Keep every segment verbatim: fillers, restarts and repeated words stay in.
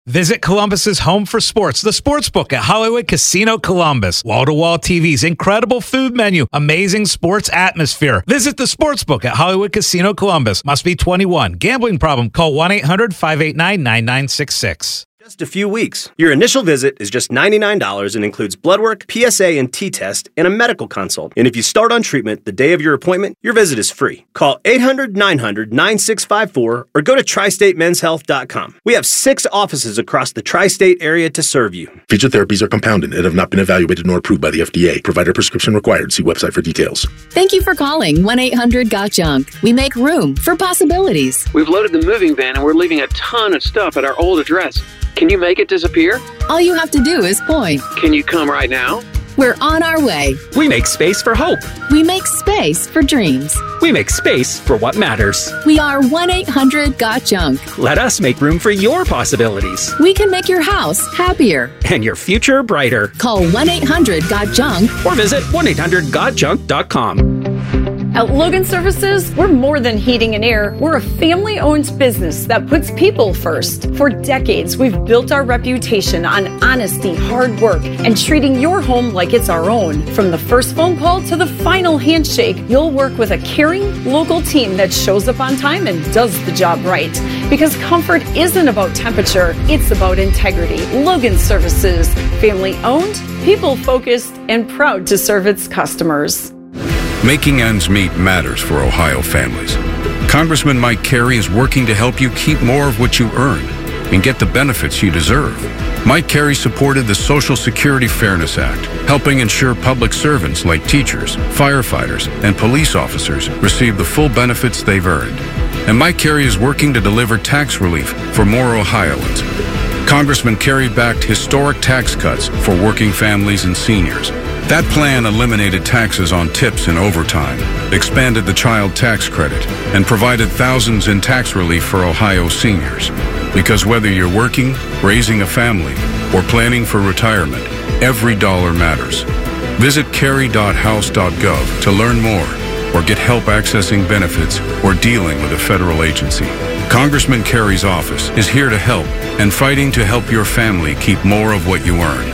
Visit Columbus's home for sports, the Sportsbook at Hollywood Casino Columbus. Wall-to-wall T Vs, incredible food menu, amazing sports atmosphere. Visit the Sportsbook at Hollywood Casino Columbus. Must be twenty-one. Gambling problem? Call one eight hundred five eight nine nine nine six six. Just a few weeks. Your initial visit is just ninety-nine dollars and includes blood work, P S A and T-test, and a medical consult. And if you start on treatment the day of your appointment, your visit is free. Call eight hundred nine hundred nine six five four or go to tri state men's health dot com. We have six offices across the tri-state area to serve you. Future therapies are compounded and have not been evaluated nor approved by the F D A. Provider prescription required. See website for details. Thank you for calling one eight hundred got junk. We make room for possibilities. We've loaded the moving van and we're leaving a ton of stuff at our old address. Can you make it disappear? All you have to do is point. Can you come right now? We're on our way. We make space for hope. We make space for dreams. We make space for what matters. We are one eight hundred got junk. Let us make room for your possibilities. We can make your house happier. And your future brighter. Call one eight hundred got junk. Or visit one eight hundred got junk dot com. At Logan Services, we're more than heating and air. We're a family-owned business that puts people first. For decades, we've built our reputation on honesty, hard work, and treating your home like it's our own. From the first phone call to the final handshake, you'll work with a caring, local team that shows up on time and does the job right. Because comfort isn't about temperature, it's about integrity. Logan Services, family-owned, people-focused, and proud to serve its customers. Making ends meet matters for Ohio families. Congressman Mike Carey is working to help you keep more of what you earn and get the benefits you deserve. Mike Carey supported the Social Security Fairness Act, helping ensure public servants like teachers, firefighters, and police officers receive the full benefits they've earned. And Mike Carey is working to deliver tax relief for more Ohioans. Congressman Carey backed historic tax cuts for working families and seniors. That plan eliminated taxes on tips and overtime, expanded the child tax credit, and provided thousands in tax relief for Ohio seniors. Because whether you're working, raising a family, or planning for retirement, every dollar matters. Visit carey dot house dot gov to learn more or get help accessing benefits or dealing with a federal agency. Congressman Carey's office is here to help and fighting to help your family keep more of what you earn.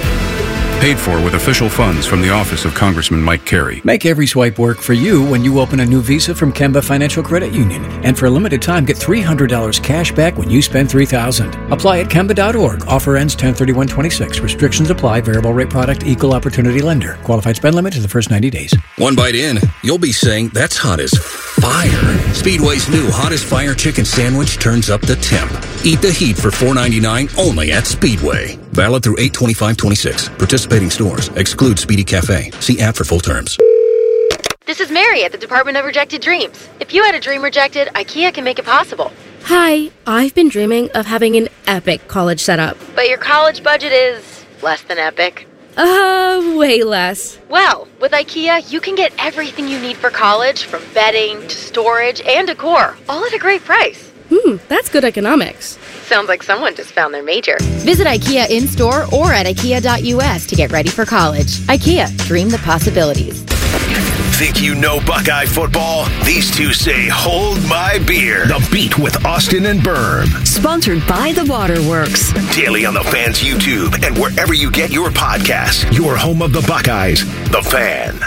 Paid for with official funds from the office of Congressman Mike Carey. Make every swipe work for you when you open a new Visa from Kemba Financial Credit Union. And for a limited time, get three hundred dollars cash back when you spend three thousand dollars. Apply at kemba dot org. Offer ends ten thirty-one twenty-six. Restrictions apply. Variable rate product. Equal opportunity lender. Qualified spend limit to the first ninety days. One bite in, you'll be saying, that's hot as fire. Speedway's new Hottest Fire Chicken Sandwich turns up the temp. Eat the heat for four ninety-nine only at Speedway. Valid through eight twenty-five twenty-six. Participating stores. Exclude Speedy Cafe. See app for full terms. This is Mary at the Department of Rejected Dreams. If you had a dream rejected, IKEA can make it possible. Hi, I've been dreaming of having an epic college setup. But your college budget is less than epic. Uh, way less. Well, with IKEA, you can get everything you need for college, from bedding to storage and decor, all at a great price. Hmm, that's good economics. Sounds like someone just found their major. Visit IKEA in-store or at ikea dot u s to get ready for college. IKEA, dream the possibilities. Think you know Buckeye football? These two say, hold my beer. The Beat with Austin and Berm. Sponsored by The Waterworks. Daily on the Fan's YouTube and wherever you get your podcasts. Your home of the Buckeyes, The Fan.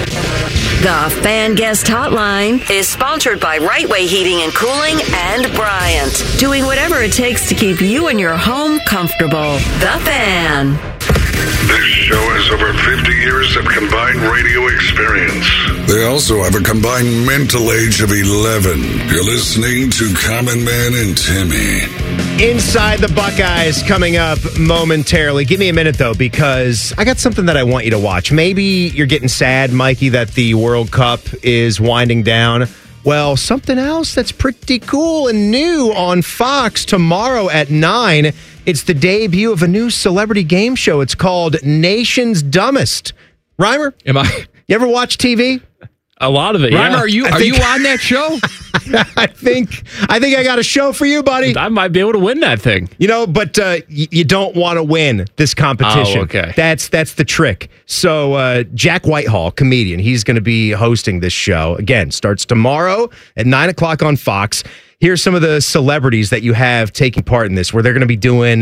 The Fan Guest Hotline is sponsored by Right Way Heating and Cooling and Bryant. Doing whatever it takes to keep you and your home comfortable. The Fan. This show has over fifty years of combined radio experience. They also have a combined mental age of eleven. You're listening to Common Man and Timmy. Inside the Buckeyes coming up momentarily. Give me a minute, though, because I got something that I want you to watch. Maybe you're getting sad, Mikey, that the World Cup is winding down. Well, something else that's pretty cool and new on Fox tomorrow at nine. It's the debut of a new celebrity game show. It's called Nation's Dumbest. Reimer? Am I? You ever watch T V? A lot of it, Reimer, yeah. are you are think, you on that show? I think I think I got a show for you, buddy. I might be able to win that thing. You know, but uh, y- you don't want to win this competition. Oh, okay. That's that's the trick. So uh, Jack Whitehall, comedian, he's going to be hosting this show. Again, starts tomorrow at nine o'clock on Fox. Here's some of the celebrities that you have taking part in this, where they're going to be doing